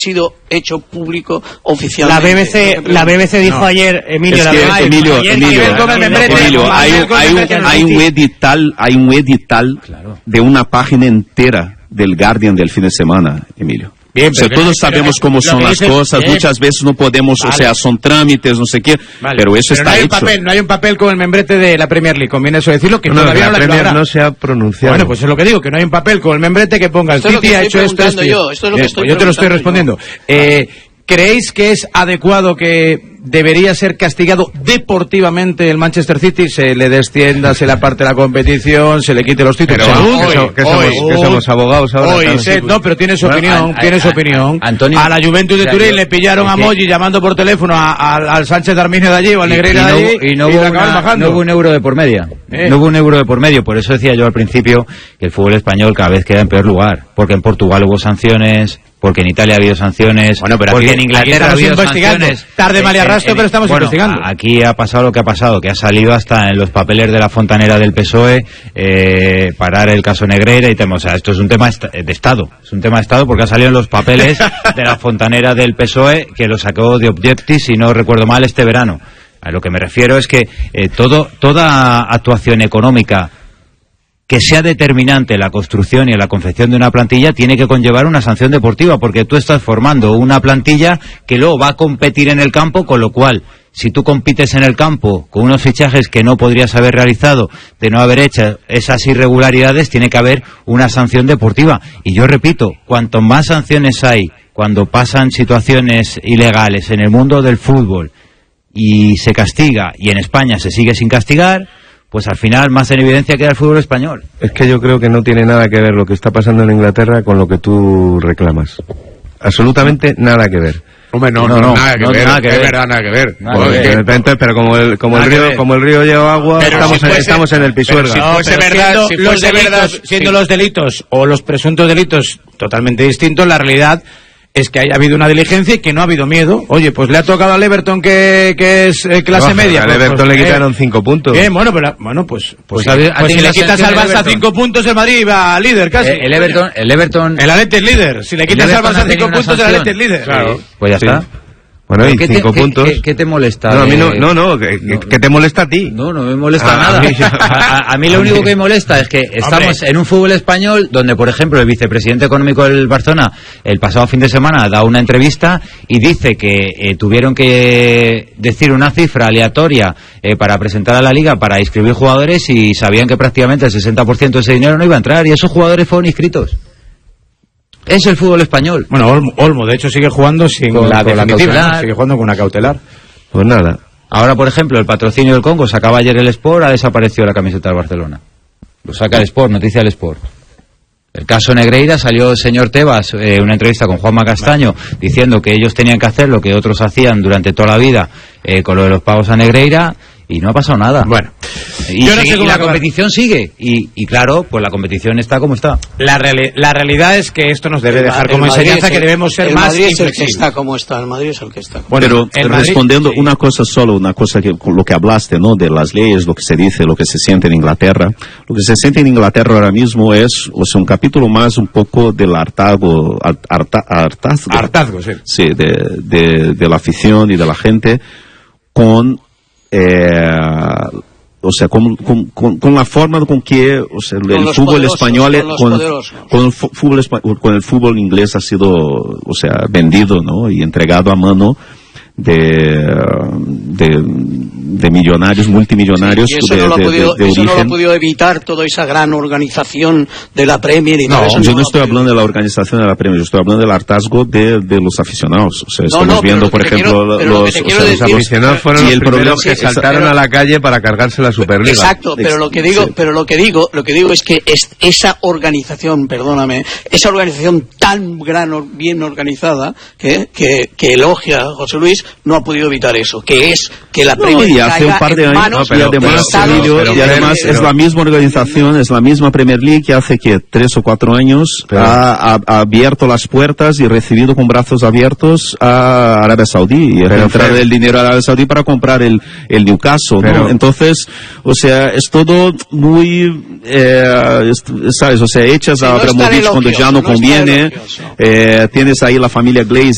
sido hecho público oficialmente. La BBC dijo ayer, Emilio, hay un edital de una página entera del Guardian del fin de semana, Emilio. Bien, pero todos sabemos cómo son las cosas, muchas veces no podemos, o sea, son trámites, no sé qué, pero eso está hecho. No hay un papel con el membrete de la Premier League, conviene eso decirlo, que todavía la Premier no se ha pronunciado. Bueno, pues es lo que digo, que no hay un papel con el membrete que ponga el City ha hecho esto. Yo te lo estoy respondiendo. ¿Creéis que es adecuado que debería ser castigado deportivamente el Manchester City? Se le descienda, se le aparte la competición, se le quite los títulos. Pero somos abogados ahora. Pero tiene su opinión, Antonio, a la Juventus de Turín le pillaron a Moji llamando por teléfono al Sánchez de Arminio de allí o al Negreira de allí y no hubo un euro de por medio. No hubo un euro de por medio. Por eso decía yo al principio que el fútbol español cada vez queda en peor lugar. Porque en Portugal hubo sanciones, porque en Italia ha habido sanciones, porque en Inglaterra ha habido sanciones. Tarde, María Rastro, pero estamos investigando. Aquí ha pasado lo que ha pasado, que ha salido hasta en los papeles de la fontanera del PSOE, parar el caso Negreira y tema. O sea, esto es un tema de Estado. Es un tema de Estado porque ha salido en los papeles de la fontanera del PSOE, que lo sacó de Objective, si no recuerdo mal, este verano. A lo que me refiero es que toda actuación económica que sea determinante en la construcción y en la confección de una plantilla tiene que conllevar una sanción deportiva, porque tú estás formando una plantilla que luego va a competir en el campo, con lo cual, si tú compites en el campo con unos fichajes que no podrías haber realizado, de no haber hecho esas irregularidades, tiene que haber una sanción deportiva. Y yo repito, cuanto más sanciones hay cuando pasan situaciones ilegales en el mundo del fútbol y se castiga, y en España se sigue sin castigar, pues al final más en evidencia queda el fútbol español. Es que yo creo que no tiene nada que ver lo que está pasando en Inglaterra con lo que tú reclamas. Absolutamente nada que ver. Hombre, nada que ver. Pero como el río lleva agua, estamos en el Pisuerga. Siendo los delitos o los presuntos delitos totalmente distintos, la realidad es que haya habido una diligencia y que no ha habido miedo. Oye, pues le ha tocado al Everton que es clase media. Al Everton le quitaron 5 puntos. Si le quitas al Barça 5 puntos, el Madrid va líder casi. El Everton. El Atleti es líder. Si le quitas al Barça 5 puntos, el Atleti es líder. Claro. Pues ya está. Bueno, y 5 puntos. ¿Qué te molesta? No, a mí no, ¿qué te molesta a ti? No me molesta nada. A mí lo único que me molesta es que estamos en un fútbol español donde, por ejemplo, el vicepresidente económico del Barcelona el pasado fin de semana da una entrevista y dice que tuvieron que decir una cifra aleatoria para presentar a la Liga, para inscribir jugadores, y sabían que prácticamente el 60% de ese dinero no iba a entrar, y esos jugadores fueron inscritos. Es el fútbol español. Bueno, Olmo de hecho sigue jugando sin la definitiva, sigue jugando con una cautelar. Pues nada. Ahora, por ejemplo, el patrocinio del Congo sacaba ayer el Sport, ha desaparecido la camiseta del Barcelona. Lo saca el Sport, noticia del Sport. El caso Negreira, salió el señor Tebas, una entrevista con Juanma Castaño, diciendo que ellos tenían que hacer lo que otros hacían durante toda la vida con lo de los pagos a Negreira, y no ha pasado nada. Bueno, y la competición sigue, y claro, pues la competición está como está. La realidad es que esto nos debe dejar como enseñanza que debemos ser más inflexibles. El Madrid es el que está como está, el Madrid es el que está. Bueno, pero respondiendo una cosa que lo que hablaste, ¿no? De las leyes, lo que se dice, lo que se siente en Inglaterra. Lo que se siente en Inglaterra ahora mismo es, un capítulo más un poco del hartazgo, sí. Sí, de la afición y de la gente con con la forma con que el fútbol español con el fútbol inglés ha sido vendido, ¿no? Y entregado a mano de millonarios, multimillonarios. Sí, y eso no lo ha podido evitar toda esa gran organización de la Premier y todo eso. Yo no estoy hablando de la organización de la Premier, yo estoy hablando del hartazgo de los aficionados. Estamos viendo, por ejemplo, los aficionados fueron los primeros que saltaron a la calle para cargarse la Superliga. Exacto, pero lo que digo es que esa organización, esa organización tan bien organizada que elogia a José Luis, no ha podido evitar eso, que es que la Premier hace un par de años, y además es la misma organización, es la misma Premier League que hace que 3 o 4 años ha abierto las puertas y recibido con brazos abiertos a Arabia Saudí, y entrar el dinero a Arabia Saudí para comprar el Newcastle, ¿no? Entonces, es todo muy ¿sabes? Echas a Abramovich cuando ya no conviene. Tienes ahí la familia Glazer